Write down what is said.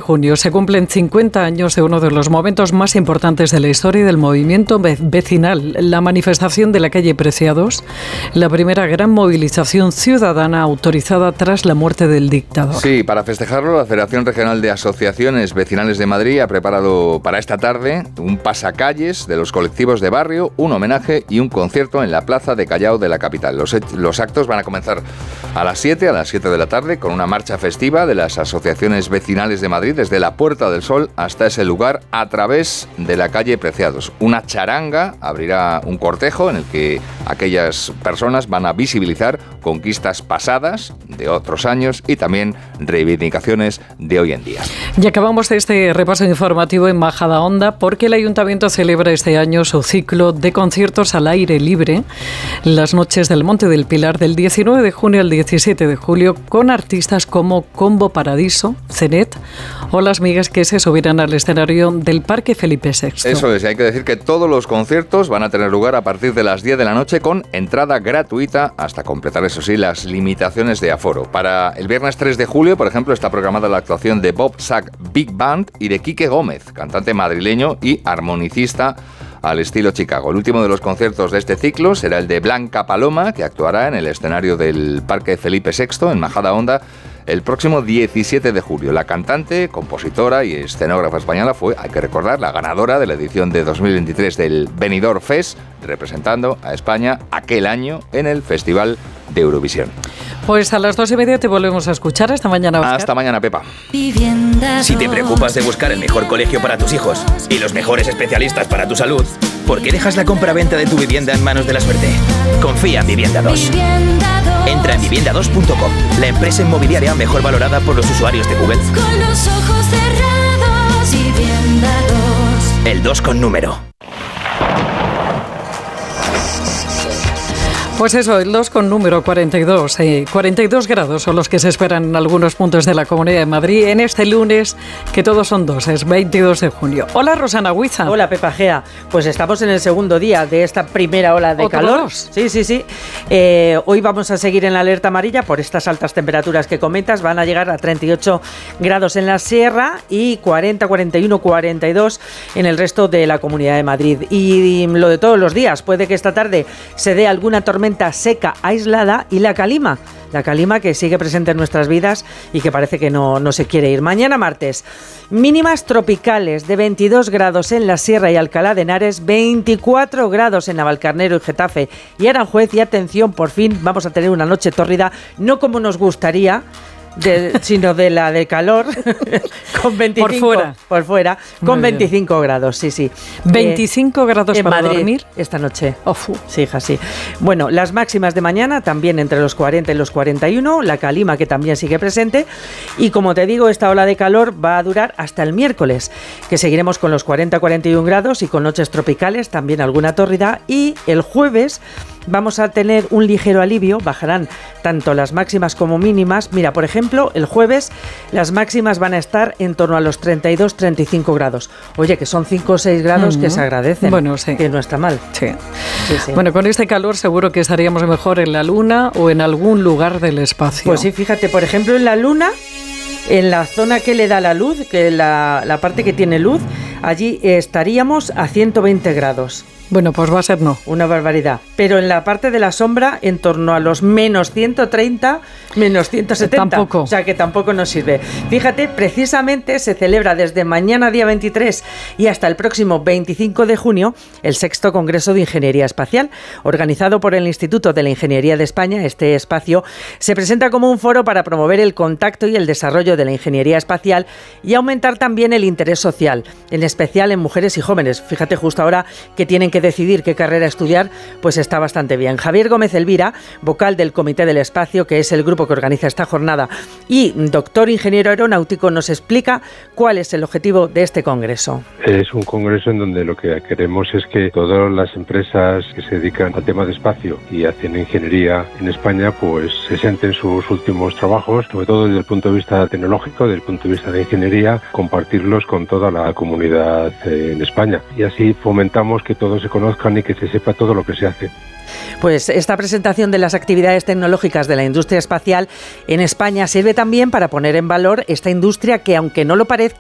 junio se cumplen 50 años de uno de los momentos más importantes de la historia del movimiento vecinal, la manifestación de la calle Preciados, la primera gran movilización ciudadana autorizada tras la muerte del dictador. Sí, para festejarlo, la Federación Regional de Asociaciones Vecinales de Madrid ha preparado para esta tarde un pasacalles de los colectivos de barrio, un homenaje y un concierto en la Plaza de Callao de la capital. Los actos van a comenzar a las 7 de la tarde, con una marcha festiva de las asociaciones vecinales de Madrid desde la Puerta del Sol hasta ese lugar a través de la calle Preciados. Una charanga abrirá un cortejo en el que aquellas personas van a visibilizar conquistas pasadas de otros años y también reivindicaciones de hoy en día. Y acabamos este repaso informativo en Majadahonda porque el Ayuntamiento celebra este año su ciclo de conciertos al aire libre, las noches del Monte del Pilar, del 19 de junio al 17 de julio, con artistas como Combo Paradiso, Cenet o Las Migas, que se subirán al escenario del Parque Felipe VI. Eso es, hay que decir que todos los conciertos van a tener lugar a partir de las 10 de la noche con entrada gratuita hasta completar, eso sí, las limitaciones de aforo. Para el viernes 3 de julio, por ejemplo, está programada la actuación de Bob Sack Big Band y de Quique Gómez, cantante madrileño y armonicista al estilo Chicago. El último de los conciertos de este ciclo será el de Blanca Paloma, que actuará en el escenario del Parque Felipe VI en Majadahonda el próximo 17 de julio. La cantante, compositora y escenógrafa española fue, hay que recordar, la ganadora de la edición de 2023 del Benidorm Fest, representando a España aquel año en el Festival de Eurovisión. Pues a las 2:30 te volvemos a escuchar. Hasta mañana, Óscar. Hasta mañana, Pepa. Si te preocupas de buscar el mejor colegio para tus hijos y los mejores especialistas para tu salud, ¿por qué dejas la compra-venta de tu vivienda en manos de la suerte? Confía en Vivienda 2. Entra en vivienda2.com, la empresa inmobiliaria mejor valorada por los usuarios de Google. Con los ojos cerrados, Vivienda 2. El 2 con número. Pues eso, el 2 con número 42. 42 grados son los que se esperan en algunos puntos de la Comunidad de Madrid en este lunes, que todos son 2, es 22 de junio. Hola, Rosana Huiza. Hola, Pepa Gea. Pues estamos en el segundo día de esta primera ola de calor. Dos. Sí. Hoy vamos a seguir en la alerta amarilla por estas altas temperaturas que comentas. Van a llegar a 38 grados en la sierra y 40, 41, 42 en el resto de la Comunidad de Madrid. Y lo de todos los días, puede que esta tarde se dé alguna tormenta seca aislada y la calima que sigue presente en nuestras vidas y que parece que no se quiere ir. Mañana martes, mínimas tropicales de 22 grados en la Sierra y Alcalá de Henares, 24 grados en Navalcarnero y Getafe y Aranjuez. Y atención, por fin vamos a tener una noche tórrida, no como nos gustaría, sino de la de calor, con 25 por fuera con 25 grados, sí. 25 grados en para Madrid, dormir esta noche. Sí, hija, sí. Bueno, las máximas de mañana también entre los 40 y los 41, la calima que también sigue presente y como te digo, esta ola de calor va a durar hasta el miércoles, que seguiremos con los 40-41 grados y con noches tropicales, también alguna tórrida, y el jueves vamos a tener un ligero alivio, bajarán tanto las máximas como mínimas. Mira, por ejemplo, el jueves las máximas van a estar en torno a los 32-35 grados. Oye, que son 5 o 6 grados que se agradecen. Bueno, sí. Que no está mal. Sí. Bueno, con este calor seguro que estaríamos mejor en la Luna o en algún lugar del espacio. Pues sí, fíjate, por ejemplo, en la Luna, en la zona que le da la luz, que la parte que tiene luz, allí estaríamos a 120 grados. Bueno, pues va a ser no. Una barbaridad. Pero en la parte de la sombra, en torno a los menos 130, menos 170. Tampoco. O sea, que tampoco nos sirve. Fíjate, precisamente se celebra desde mañana, día 23, y hasta el próximo 25 de junio, el 6º Congreso de Ingeniería Espacial, organizado por el Instituto de la Ingeniería de España. Este espacio se presenta como un foro para promover el contacto y el desarrollo de la ingeniería espacial y aumentar también el interés social, en especial en mujeres y jóvenes. Fíjate, justo ahora que tienen que decidir qué carrera estudiar, pues está bastante bien. Javier Gómez Elvira, vocal del Comité del Espacio, que es el grupo que organiza esta jornada, y doctor ingeniero aeronáutico, nos explica cuál es el objetivo de este congreso. Es un congreso en donde lo que queremos es que todas las empresas que se dedican al tema de espacio y hacen ingeniería en España, pues se sienten sus últimos trabajos, sobre todo desde el punto de vista tecnológico, desde el punto de vista de ingeniería, compartirlos con toda la comunidad en España. Y así fomentamos que todos se conozcan y que se sepa todo lo que se hace. Pues esta presentación de las actividades tecnológicas de la industria espacial en España sirve también para poner en valor esta industria que, aunque no lo parezca,